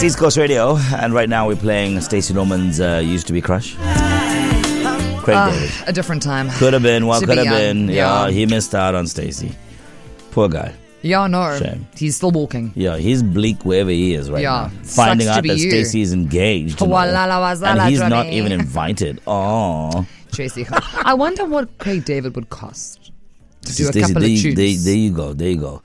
East Coast Radio, and right now we're playing Stacey Norman's Used to Be Crush. Craig David. A different time. Could have been, To could be have been. young, Yeah, yeah. he missed out on Stacey. Poor guy. Yeah, no. Shame. He's still walking. Yeah, he's bleak wherever he is right Yeah, now. Finding sucks to out be that you. Stacey is engaged. And, and he's not even invited. Oh. Tracy. I wonder what Craig David would cost to do a couple of tunes. There you go.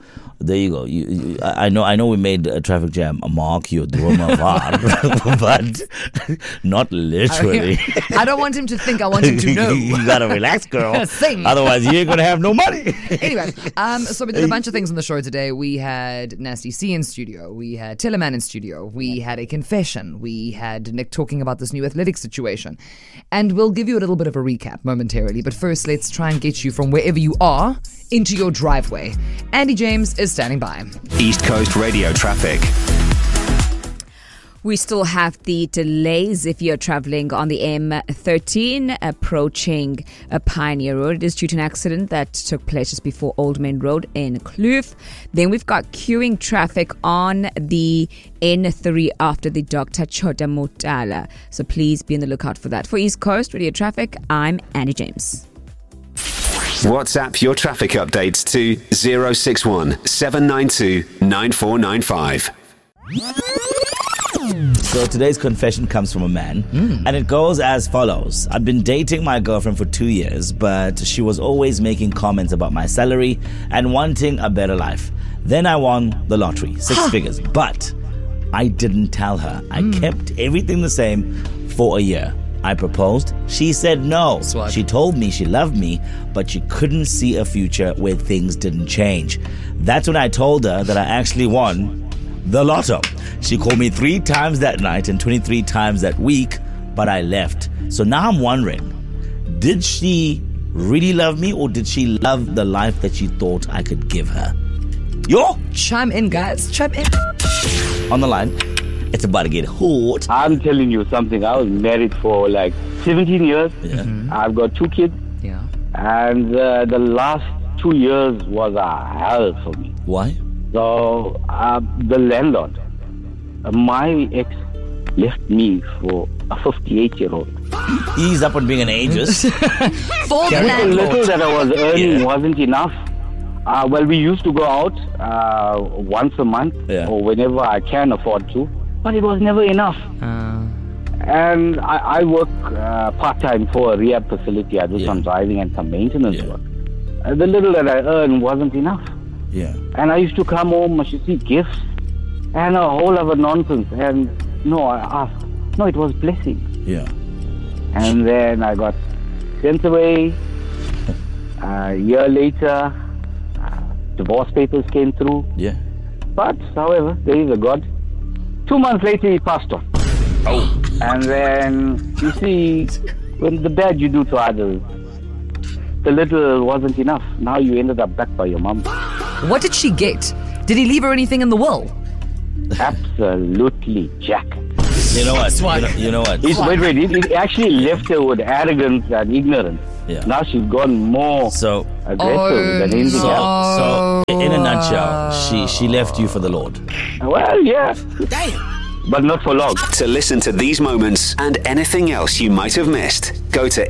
I know we made a traffic jam. Mark your drummer but not literally. I don't want him to think. I want him to know. You gotta relax, girl. Sing. Otherwise, you ain't gonna have no money. Anyway, so we did a bunch of things on the show today. We had Nasty C in studio. We had Tillerman in studio. We had a confession. We had Nick talking about this new athletics situation. And we'll give you a little bit of a recap momentarily. But first, let's try and get you from wherever you are into your driveway. Andy James is standing by. East Coast Radio traffic. We still have the delays if you're traveling on the M13 approaching Pioneer Road. It is due to an accident that took place just before Old Main Road in Kloof. Then we've got queuing traffic on the N3 after the Dr. Chota Motala. So please be on the lookout for that. For East Coast Radio Traffic, I'm Andy James. WhatsApp your traffic updates to 061 792 9495. So today's confession comes from a man, and it goes as follows. I'd been dating my girlfriend for 2 years, but she was always making comments about my salary and wanting a better life. Then I won the lottery, 6 figures, but I didn't tell her. I kept everything the same for a year. I proposed. She said no. Swag. She told me she loved me, but she couldn't see a future where things didn't change. That's when I told her that I actually won the lotto. She called me 3 times that night and 23 times that week, but I left. So now I'm wondering, did she really love me, or did she love the life that she thought I could give her? Yo! Chime in, guys. Chime in. On the line, it's about to get hot. I'm telling you something. I was married for like 17 years. Yeah. I've got 2 kids. Yeah. And the last 2 years was a hell for me. Why? So the landlord, my ex left me for a 58-year-old. Ease up on being an ageist. For the The landlord. little that I was earning Yeah. wasn't enough. Well, we used to go out once a month or whenever I can afford to, but it was never enough. And I work part-time for a rehab facility. I do some driving and some maintenance work. The little that I earned wasn't enough. Yeah. And I used to come home, she see gifts and a whole other nonsense. And I asked. No, it was blessings. Yeah. And then I got sent away. A year later, divorce papers came through. Yeah. But, however, there is a God. 2 months later, he passed on. Oh. And then, you see, when the bad you do to others, the little wasn't enough. Now you ended up back by your mom. What did she get? Did he leave her anything in the will? Absolutely, Jack. You know what? You know what? Wait. He actually left her with arrogance and ignorance. Yeah. Now she's gone more aggressive than anything else. So, in a nutshell, she left you for the Lord. Well, yeah. But not for long. To listen to these moments and anything else you might have missed, go to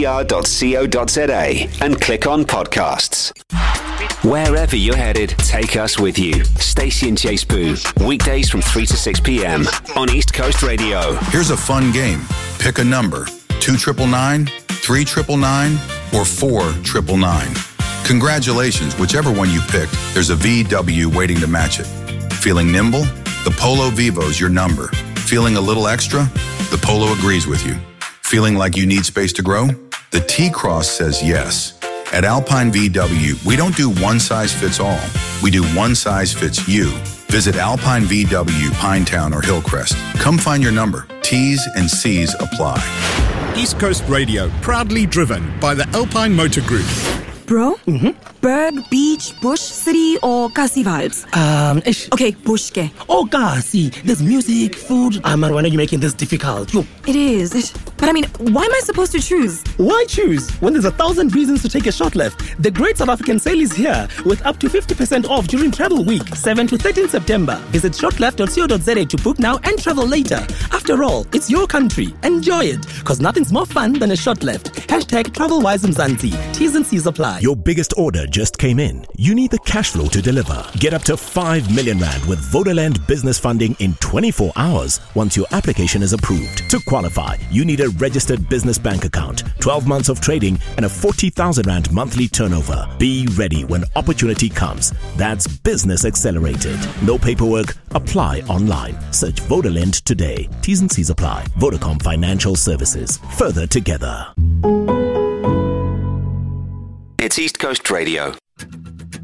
ecr.co.za and click on podcasts. Wherever you're headed, take us with you. Stacey and Chase Boo, weekdays from 3 to 6 p.m. on East Coast Radio. Here's a fun game. Pick a number, 299, 3999, or 4999. Congratulations, whichever one you picked, there's a VW waiting to match it. Feeling nimble? The Polo Vivo's your number. Feeling a little extra? The Polo agrees with you. Feeling like you need space to grow? The T-Cross says yes. At Alpine VW, we don't do one size fits all. We do one size fits you. Visit Alpine VW, Pinetown or Hillcrest. Come find your number. T's and C's apply. East Coast Radio, proudly driven by the Alpine Motor Group. Bro? Berg, beach, bush, city, or Kasi vibes? Okay, bush ke. Oh, Kasi. There's music, food. Man, why are you making this difficult? Yo. It is. But I mean, why am I supposed to choose? Why choose when there's 1,000 reasons to take a short left? The Great South African Sale is here with up to 50% off during Travel Week, 7 to 13 September. Visit shortleft.co.za to book now and travel later. After all, it's your country. Enjoy it, because nothing's more fun than a short left. Hashtag TravelWiseMzansi. T's and C's apply. Your biggest order just came in. You need the cash flow to deliver. Get up to 5 million rand with Vodaland business funding in 24 hours once your application is approved. To qualify, you need a registered business bank account, 12 months of trading, and a 40,000 rand monthly turnover. Be ready when opportunity comes. That's Business Accelerated. No paperwork. Apply online. Search Vodaland today. T's and C's apply. Vodacom Financial Services. Further together. It's East Coast Radio.